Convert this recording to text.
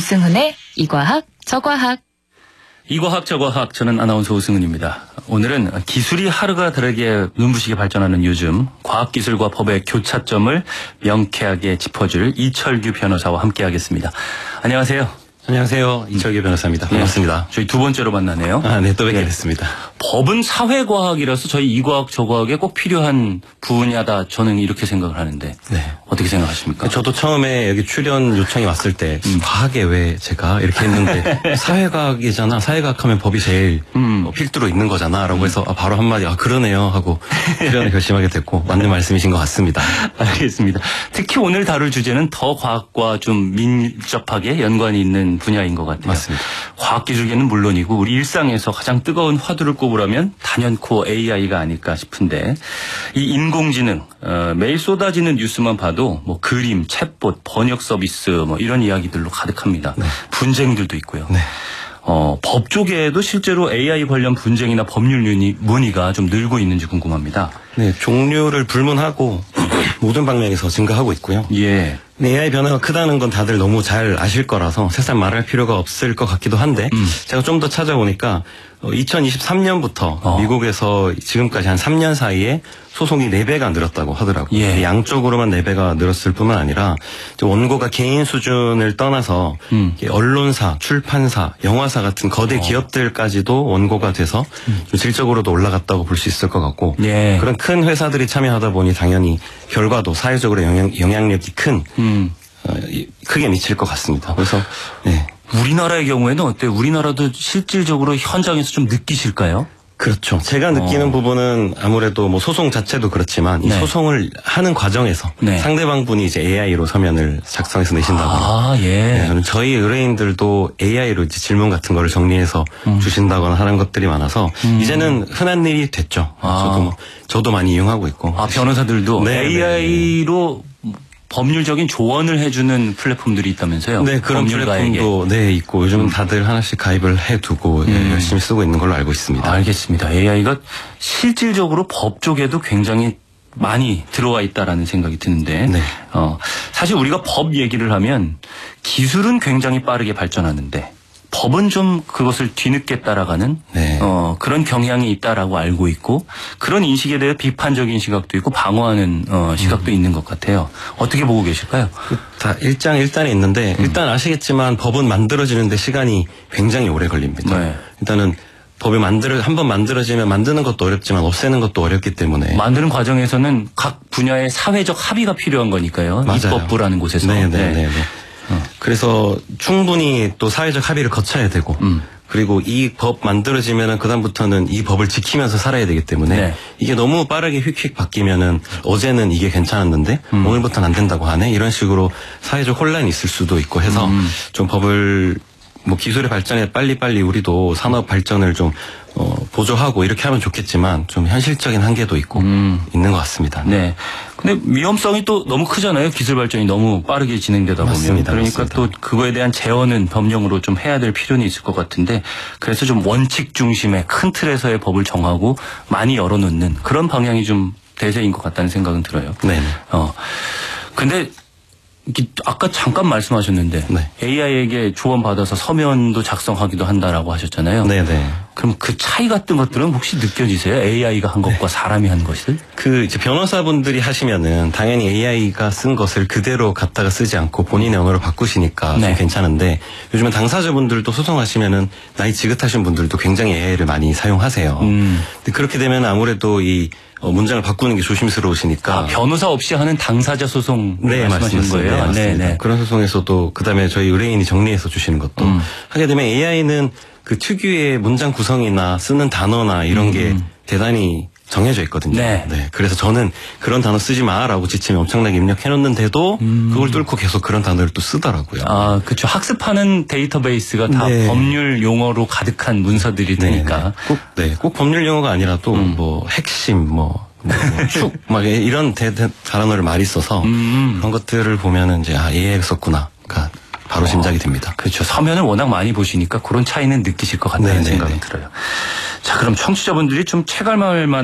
오승훈의 이과학 저과학. 이과학 저과학, 저는 아나운서 오승훈입니다. 오늘은 기술이 하루가 다르게 눈부시게 발전하는 요즘 과학기술과 법의 교차점을 명쾌하게 짚어줄 이철규 변호사와 함께하겠습니다. 안녕하세요. 안녕하세요. 이철규 변호사입니다. 반갑습니다. 저희 두 번째로 만나네요. 네, 또 뵙게 됐습니다. 법은 사회과학이라서 저희 이과학 저과학에 꼭 필요한 분야다, 저는 이렇게 생각을 하는데 어떻게 생각하십니까? 저도 처음에 여기 출연 요청이 왔을 때 과학에 왜 제가 이렇게 했는데 사회과학이잖아. 사회과학 하면 법이 제일 필두로 있는 거잖아 라고 해서 바로 한마디 그러네요 하고 출연을 결심하게 됐고 맞는 말씀이신 것 같습니다. 알겠습니다. 특히 오늘 다룰 주제는 더 과학과 좀 밀접하게 연관이 있는 분야인 것 같아요. 맞습니다. 과학기술계는 물론이고 우리 일상에서 가장 뜨거운 화두를 꼽으라면 단연코 AI가 아닐까 싶은데, 이 인공지능 매일 쏟아지는 뉴스만 봐도 뭐 그림, 챗봇, 번역 서비스 뭐 이런 이야기들로 가득합니다. 분쟁들도 있고요. 법 쪽에도 실제로 AI 관련 분쟁이나 법률 문의가 좀 늘고 있는지 궁금합니다. 네, 종류를 불문하고 모든 방면에서 증가하고 있고요. 예. AI 변화가 크다는 건 다들 너무 잘 아실 거라서 새삼 말할 필요가 없을 것 같기도 한데 제가 좀 더 찾아보니까 2023년부터 미국에서 지금까지 한 3년 사이에 소송이 4배가 늘었다고 하더라고요. 예. 양쪽으로만 4배가 늘었을 뿐만 아니라 원고가 개인 수준을 떠나서 언론사, 출판사, 영화사 같은 거대 기업들까지도 원고가 돼서 좀 질적으로도 올라갔다고 볼 수 있을 것 같고 그런 큰 회사들이 참여하다 보니 당연히 결과도 사회적으로 영향력이 크게 미칠 것 같습니다. 그래서 우리나라의 경우에는 어때요? 우리나라도 실질적으로 현장에서 좀 느끼실까요? 그렇죠. 제가 느끼는 부분은 아무래도 뭐 소송 자체도 그렇지만 이 소송을 하는 과정에서 상대방 분이 이제 AI로 서면을 작성해서 내신다거나 저희 의뢰인들도 AI로 이제 질문 같은 거를 정리해서 주신다거나 하는 것들이 많아서 이제는 흔한 일이 됐죠. 저도 많이 이용하고 있고. 변호사들도 AI로 법률적인 조언을 해주는 플랫폼들이 있다면서요? 네, 그런 플랫폼도 있고 요즘은 다들 하나씩 가입을 해두고 열심히 쓰고 있는 걸로 알고 있습니다. 알겠습니다. AI가 실질적으로 법 쪽에도 굉장히 많이 들어와 있다라는 생각이 드는데 사실 우리가 법 얘기를 하면 기술은 굉장히 빠르게 발전하는데 법은 좀 그것을 뒤늦게 따라가는 그런 경향이 있다라고 알고 있고, 그런 인식에 대해 비판적인 시각도 있고 방어하는 시각도 있는 것 같아요. 어떻게 보고 계실까요? 다 일장일단에 있는데 일단 아시겠지만 법은 만들어지는데 시간이 굉장히 오래 걸립니다. 일단은 법이 한번 만들어지면 만드는 것도 어렵지만 없애는 것도 어렵기 때문에 만드는 과정에서는 각 분야의 사회적 합의가 필요한 거니까요. 입법부라는 곳에서. 그래서 충분히 또 사회적 합의를 거쳐야 되고 그리고 이 법 만들어지면은 그다음부터는 이 법을 지키면서 살아야 되기 때문에 이게 너무 빠르게 휙휙 바뀌면은 어제는 이게 괜찮았는데 오늘부터는 안 된다고 하네, 이런 식으로 사회적 혼란이 있을 수도 있고 해서 좀 법을 기술의 발전에 빨리빨리 우리도 산업 발전을 좀 보조하고 이렇게 하면 좋겠지만 좀 현실적인 한계도 있고 있는 것 같습니다. 근데 위험성이 또 너무 크잖아요. 기술 발전이 너무 빠르게 진행되다 보면. 맞습니다. 그러니까 또 그거에 대한 제어는 법령으로 좀 해야 될 필요는 있을 것 같은데, 그래서 좀 원칙 중심의 큰 틀에서의 법을 정하고 많이 열어놓는 그런 방향이 좀 대세인 것 같다는 생각은 들어요. 근데 아까 잠깐 말씀하셨는데 AI에게 조언 받아서 서면도 작성하기도 한다라고 하셨잖아요. 그럼 그 차이 같은 것들은 혹시 느껴지세요? AI가 한 것과 사람이 한 것을? 이제 변호사분들이 하시면은 당연히 AI가 쓴 것을 그대로 갖다가 쓰지 않고 본인의 언어로 바꾸시니까 좀 괜찮은데, 요즘은 당사자분들도 소송하시면은 나이 지긋하신 분들도 굉장히 AI를 많이 사용하세요. 근데 그렇게 되면 아무래도 이 문장을 바꾸는 게 조심스러우시니까. 변호사 없이 하는 당사자 소송 말씀하시는 거예요? 맞습니다. 그런 소송에서도 그다음에 저희 의뢰인이 정리해서 주시는 것도 하게 되면 AI는 그 특유의 문장 구성이나 쓰는 단어나 이런 게 대단히 정해져 있거든요. 그래서 저는 그런 단어 쓰지 마라고 지침에 엄청나게 입력해놓는데도 그걸 뚫고 계속 그런 단어를 또 쓰더라고요. 그렇죠. 학습하는 데이터베이스가 다 법률 용어로 가득한 문서들이 되니까. 꼭 법률 용어가 아니라도 핵심, 축, 이런 단어를 많이 써서 그런 것들을 보면은 이제 AI가 썼구나가 바로 짐작이 됩니다. 그렇죠. 서면을 워낙 많이 보시니까 그런 차이는 느끼실 것 같다는 생각이 들어요. 자, 그럼 청취자분들이 좀 체감할 만한